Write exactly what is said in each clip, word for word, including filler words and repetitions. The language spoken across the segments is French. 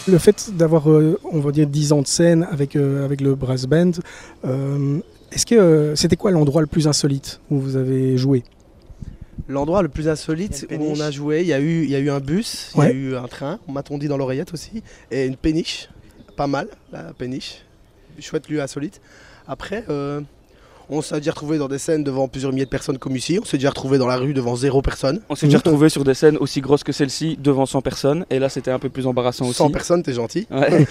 Le fait d'avoir, euh, on va dire, dix ans de scène avec, euh, avec le brass band, euh, est-ce que euh, c'était quoi l'endroit le plus insolite où vous avez joué? L'endroit le plus insolite où on a joué, il y a eu, il y a eu un bus, il Ouais. y a eu un train, on m'a tondi dans l'oreillette aussi, et une péniche, pas mal, la péniche, chouette lieu insolite. Après, euh, on s'est déjà retrouvé dans des scènes devant plusieurs milliers de personnes comme ici, on s'est déjà retrouvé dans la rue devant zéro personne. On s'est déjà retrouvé sur des scènes aussi grosses que celle-ci devant cent personnes, et là c'était un peu plus embarrassant aussi. cent personnes, t'es gentil. Ouais.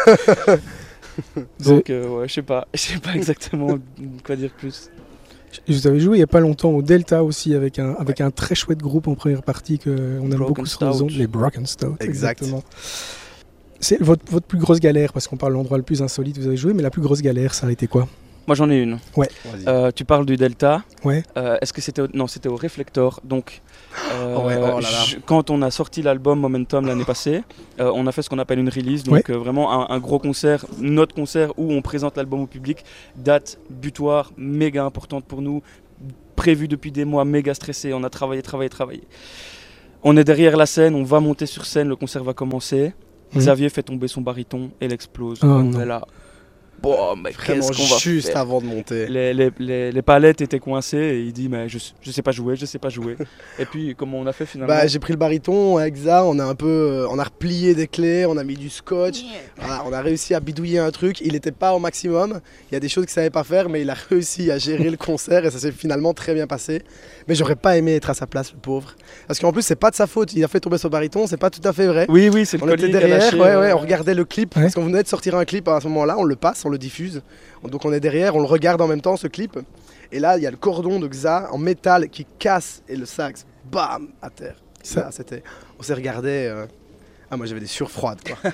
Donc euh, ouais, je sais pas, je sais pas exactement quoi dire plus. Vous avez joué il n'y a pas longtemps au Delta aussi avec un, avec un très chouette groupe en première partie qu'on aime Broken beaucoup sur les Stout. ondes, les Broken Stout. Exact. Exactement. C'est votre, votre plus grosse galère, parce qu'on parle de l'endroit le plus insolite où vous avez joué, mais la plus grosse galère, ça a été quoi? Moi j'en ai une. Ouais. Vas-y. Euh, tu parles du Delta. Ouais. Euh, Est-ce que c'était au... non, c'était au Reflector. Donc, euh, Oh ouais, oh là là. je- quand on a sorti l'album Momentum l'année passée, euh, on a fait ce qu'on appelle une release. Donc Ouais. euh, vraiment un, un gros concert, notre concert où on présente l'album au public. Date butoir méga importante pour nous, prévue depuis des mois, méga stressé. On a travaillé, travaillé, travaillé. On est derrière la scène, on va monter sur scène, le concert va commencer. Mhm. Xavier fait tomber son baryton et il explose. Oh on non. est là. Bon, mais Vraiment qu'est-ce qu'on va juste faire? avant de monter. Les, les, les, les palettes étaient coincées et il dit mais je, je sais pas jouer, je sais pas jouer. Et puis comment on a fait finalement? Bah, j'ai pris le baryton avec Xa, on a un peu, euh, on a replié des clés, on a mis du scotch, voilà, on a réussi à bidouiller un truc. Il n'était pas au maximum, il y a des choses qu'il savait pas faire, mais il a réussi à gérer le concert et ça s'est finalement très bien passé. Mais j'aurais pas aimé être à sa place, le pauvre, parce qu'en plus c'est pas de sa faute. Il a fait tomber son baryton, c'est pas tout à fait vrai. Oui, oui, c'est le On collier était qui a derrière, lâché, ouais, euh, ouais, on regardait le clip, Ouais. parce qu'on venait de sortir un clip à ce moment-là, on le passe, on le diffuse. Donc on est derrière, on le regarde en même temps ce clip. Et là, il y a le cordon de Xa en métal qui casse et le sax, bam, à terre. Ça- Ça, c'était, on s'est regardé. euh, Ah, moi j'avais des surfroides quoi.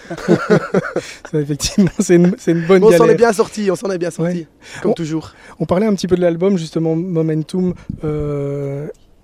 Ça, effectivement, c'est une, c'est une bonne Mais on s'en galère. est bien sorti, on s'en est bien sorti, Ouais. comme On- toujours. On parlait un petit peu de l'album, justement, Momentum. Euh,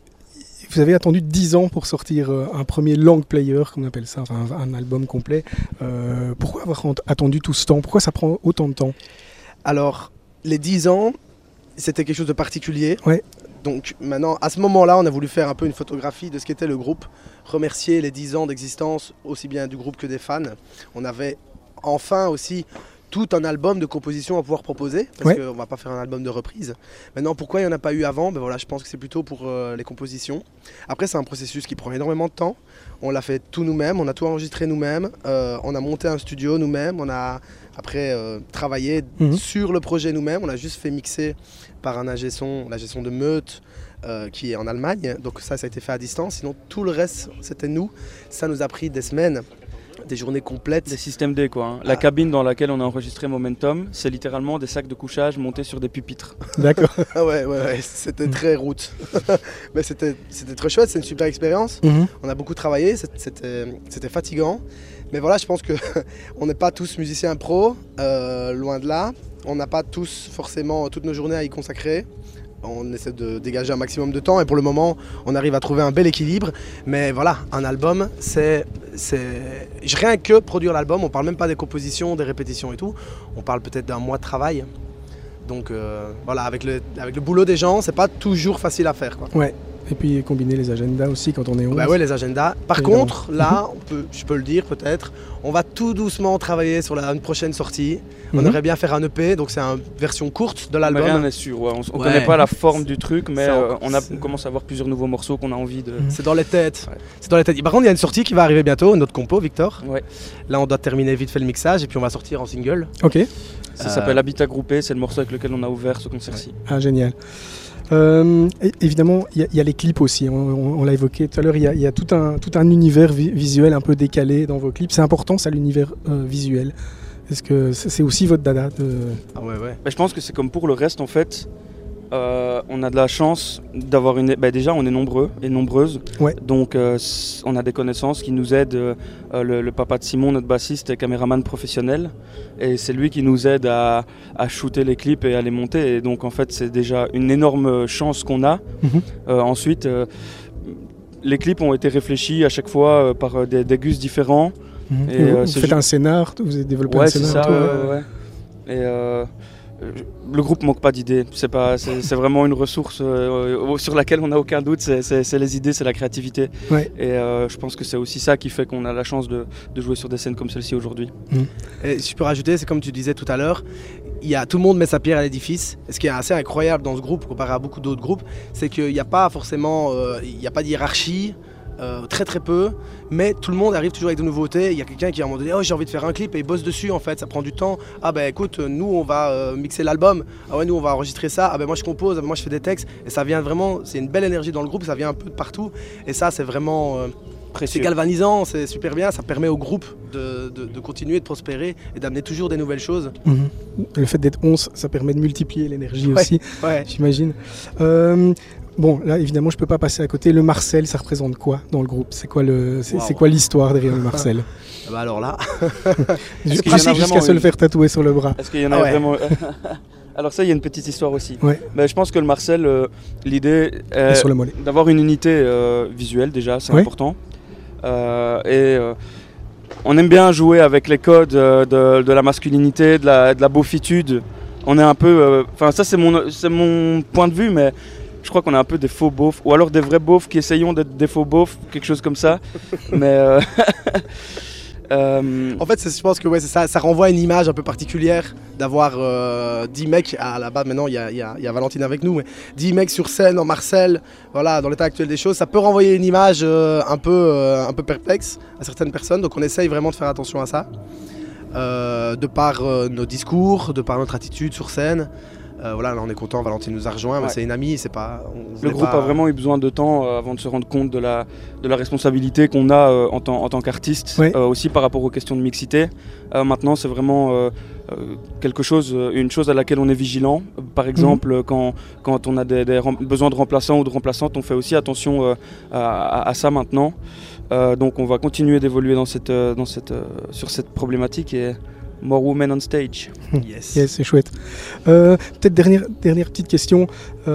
vous avez attendu dix ans pour sortir euh, un premier long player, comme on appelle ça, enfin, un, un album complet. Euh, pourquoi avoir ent- attendu tout ce temps? Pourquoi ça prend autant de temps? Alors, les dix ans, c'était quelque chose de particulier. Ouais. Donc maintenant, à ce moment-là, on a voulu faire un peu une photographie de ce qu'était le groupe, remercier les dix ans d'existence, aussi bien du groupe que des fans. On avait enfin aussi tout un album de composition à pouvoir proposer, parce Ouais. qu'on ne va pas faire un album de reprise. Maintenant, pourquoi il n'y en a pas eu avant? Ben voilà, je pense que c'est plutôt pour euh, les compositions. Après, c'est un processus qui prend énormément de temps. On l'a fait tout nous-mêmes, on a tout enregistré nous-mêmes, euh, on a monté un studio nous-mêmes, on a après euh, travaillé Mhm. sur le projet nous-mêmes, on a juste fait mixer par un ingé son, l'ingé son de Meute, euh, qui est en Allemagne. Donc ça, ça a été fait à distance. Sinon, tout le reste, c'était nous. Ça nous a pris des semaines, des journées complètes. Des systèmes D quoi. hein. La Ah. cabine dans laquelle on a enregistré Momentum, c'est littéralement des sacs de couchage montés sur des pupitres. D'accord. Ah ouais, ouais, ouais, c'était très route. Mais c'était c'était très chouette, c'est une super expérience. Mhm. On a beaucoup travaillé, c'est- c'était c'était fatigant. Mais voilà, je pense qu'on n'est pas tous musiciens pros, euh, loin de là. On n'a pas tous forcément toutes nos journées à y consacrer. On essaie de dégager un maximum de temps et pour le moment, on arrive à trouver un bel équilibre. Mais voilà, un album, c'est c'est- rien que produire l'album. On parle même pas des compositions, des répétitions et tout. On parle peut-être d'un mois de travail. Donc euh, voilà, avec le, avec le boulot des gens, c'est pas toujours facile à faire, quoi. Ouais. Et puis combiner les agendas aussi quand on est onze. Bah ouais, les agendas. Par Évidemment. contre, là, on peut, je peux le dire peut-être, on va tout doucement travailler sur la, une prochaine sortie. On Mhm. aimerait bien faire un E P, donc c'est une version courte de Mais rien l'album. n'est sûr, ouais. on ne Ouais. connaît pas la forme du truc, mais C'est euh, encore- on, a, c'est- on commence à avoir plusieurs nouveaux morceaux qu'on a envie de... Mhm. C'est dans les têtes. Ouais. C'est dans les têtes. Par contre, il y a une sortie qui va arriver bientôt, notre compo, Victor. Ouais. Là, on doit terminer vite fait le mixage et puis on va sortir en single. Ok. Ça Euh, s'appelle Habitat Groupé, c'est le morceau avec lequel on a ouvert ce concert-ci. Ah, génial. Euh, é- évidemment, il y, a- il y a les clips aussi. On, on- on l'a évoqué tout à l'heure. Il y a, il y a tout, un, tout un univers vi- visuel un peu décalé dans vos clips. C'est important, ça, l'univers euh, visuel. Est-ce que c'est c'est aussi votre dada de... Ah ouais, ouais. Bah, je pense que c'est comme pour le reste en fait. Euh, on a de la chance d'avoir une. Bah, déjà, on est nombreux et nombreuses. Ouais. Donc, euh, c- on a des connaissances qui nous aident. Euh, le, le papa de Simon, notre bassiste, est caméraman professionnel. Et c'est lui qui nous aide à, à shooter les clips et à les monter. Et donc, en fait, c'est déjà une énorme chance qu'on a. Mhm. Euh, ensuite, euh, les clips ont été réfléchis à chaque fois euh, par euh, des, des gus différents. Mhm. Et, Et vous, euh, vous c'est faites ju- un scénar, vous avez développé un Ouais, c'est scénar. ça. tout, ouais, ouais. ouais, ouais. Et euh, le groupe manque pas d'idées, c'est, pas, c'est, c'est vraiment une ressource euh, sur laquelle on n'a aucun doute, c'est, c'est, c'est les idées, c'est la créativité. Ouais. Et euh, je pense que c'est aussi ça qui fait qu'on a la chance de, de jouer sur des scènes comme celle-ci aujourd'hui. Mmh. Et si je peux rajouter, c'est comme tu disais tout à l'heure, il y a, tout le monde met sa pierre à l'édifice. Et ce qui est assez incroyable dans ce groupe, comparé à beaucoup d'autres groupes, c'est qu'il n'y a pas forcément euh, il n'y a pas de hiérarchie. Euh, très très peu, mais tout le monde arrive toujours avec de nouveautés. Il y a quelqu'un qui à un moment donné, oh j'ai envie de faire un clip et il bosse dessus en fait, ça prend du temps. Ah ben écoute, nous on va euh, mixer l'album, ah ouais nous on va enregistrer ça, ah ben moi je compose, ah ben moi je fais des textes, et ça vient vraiment, c'est une belle énergie dans le groupe, ça vient un peu de partout, et ça c'est vraiment euh, précieux. C'est galvanisant, c'est super bien, ça permet au groupe de, de, de continuer, de prospérer et d'amener toujours des nouvelles choses. Mmh. Le fait d'être onze, ça permet de multiplier l'énergie ouais, aussi, ouais. J'imagine. Euh, Bon, là, évidemment, je peux pas passer à côté. Le Marcel, ça représente quoi dans le groupe? C'est quoi, le, c'est, wow. c'est quoi l'histoire derrière le Marcel? Bah alors là... Jusqu'à vraiment... se le faire tatouer sur le bras. Est-ce qu'il y en a ah ouais. vraiment... Alors ça, il y a une petite histoire aussi. Ouais. Mais je pense que le Marcel, euh, l'idée est sur le mollet. D'avoir une unité euh, visuelle déjà, c'est ouais. important. Euh, et euh, on aime bien jouer avec les codes euh, de, de la masculinité, de la, de la beaufitude. On est un peu... Enfin, euh, ça, c'est mon, c'est mon point de vue, mais... Je crois qu'on est un peu des faux beaufs, ou alors des vrais beaufs qui essayons d'être des faux beaufs, quelque chose comme ça. Mais euh... euh... En fait, c'est, je pense que ouais, c'est ça, ça renvoie à une image un peu particulière d'avoir euh, dix mecs à la base. Maintenant, il y a, y, a, y a Valentine avec nous, mais dix mecs sur scène en Marcel, voilà, dans l'état actuel des choses, ça peut renvoyer une image euh, un, peu, euh, un peu perplexe à certaines personnes. Donc, on essaye vraiment de faire attention à ça, euh, de par euh, nos discours, de par notre attitude sur scène. Euh, voilà, là on est content, Valentine nous a rejoint, ouais. C'est une amie, c'est pas... Le groupe pas... a vraiment eu besoin de temps euh, avant de se rendre compte de la, de la responsabilité qu'on a euh, en, tant, en tant qu'artiste, ouais. euh, aussi par rapport aux questions de mixité. Euh, maintenant c'est vraiment euh, euh, quelque chose, une chose à laquelle on est vigilant. Par exemple, mmh. quand, quand on a des, des rem- besoin de remplaçants ou de remplaçantes, on fait aussi attention euh, à, à ça maintenant. Euh, donc on va continuer d'évoluer dans cette, dans cette, euh, sur cette problématique et... More women on stage. Yes, yes c'est chouette. Euh, peut-être dernière, dernière petite question.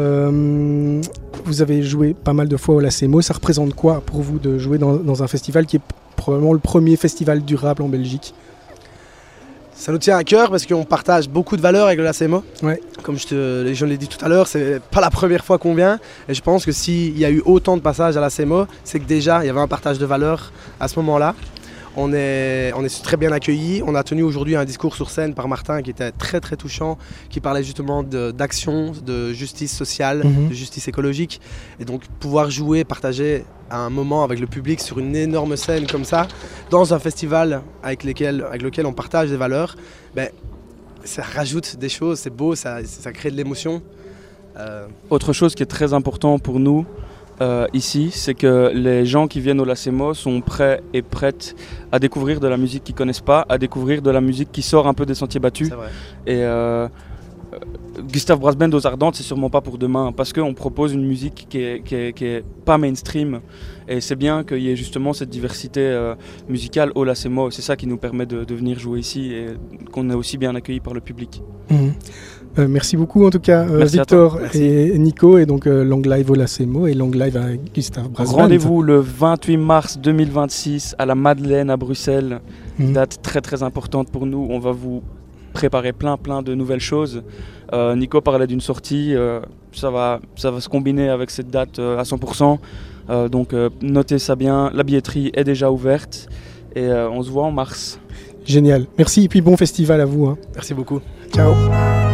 Euh, vous avez joué pas mal de fois au Lacemo. Ça représente quoi pour vous de jouer dans, dans un festival qui est probablement le premier festival durable en Belgique? Ça nous tient à cœur parce qu'on partage beaucoup de valeurs avec le Lacemo. Ouais. Comme je, te, je l'ai dit tout à l'heure, c'est pas la première fois qu'on vient. Et je pense que s'il y a eu autant de passages à Lacemo, c'est que déjà il y avait un partage de valeurs à ce moment-là. On est, on est très bien accueillis. On a tenu aujourd'hui un discours sur scène par Martin qui était très très touchant, qui parlait justement de, d'action, de justice sociale, mmh. de justice écologique. Et donc pouvoir jouer, partager un moment avec le public sur une énorme scène comme ça, dans un festival avec, lesquels, avec lequel on partage des valeurs, ben, ça rajoute des choses, c'est beau, ça, ça crée de l'émotion. Euh... Autre chose qui est très important pour nous, Euh, ici, c'est que les gens qui viennent au Lacemo sont prêts et prêtes à découvrir de la musique qu'ils ne connaissent pas, à découvrir de la musique qui sort un peu des sentiers battus. C'est vrai. Et euh, Gustave Brass Band aux Ardentes, c'est sûrement pas pour demain, parce qu'on propose une musique qui est, qui, est, qui est pas mainstream. Et c'est bien qu'il y ait justement cette diversité euh, musicale au Lacemo. C'est ça qui nous permet de, de venir jouer ici et qu'on est aussi bien accueillis par le public. Mmh. Euh, merci beaucoup en tout cas euh, Victor et Nico, et donc euh, Long Live au Lacemo et Long Live à Gustave Brass Band. Rendez-vous le vingt-huit mars deux mille vingt-six à la Madeleine à Bruxelles, mmh. date très très importante pour nous. On va vous préparer plein plein de nouvelles choses. Euh, Nico parlait d'une sortie, euh, ça, va, ça va se combiner avec cette date euh, à cent pour cent, euh, donc euh, notez ça bien, la billetterie est déjà ouverte et euh, on se voit en mars. Génial, merci et puis bon festival à vous. Hein. Merci beaucoup. Ciao.